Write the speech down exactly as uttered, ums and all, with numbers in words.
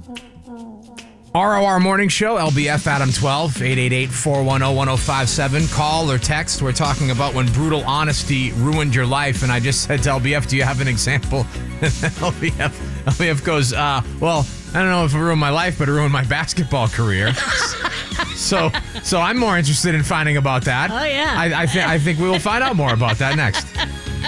R O R Morning Show, L B F Adam twelve, eight eight eight, four one zero, one zero five seven. Call or text. We're talking about when brutal honesty ruined your life. And I just said to L B F, do you have an example? And then L B F, L B F goes, uh, well, I don't know if it ruined my life, but it ruined my basketball career. so so I'm more interested in finding about that. Oh, yeah. I, I, th- I think we will find out more about that next.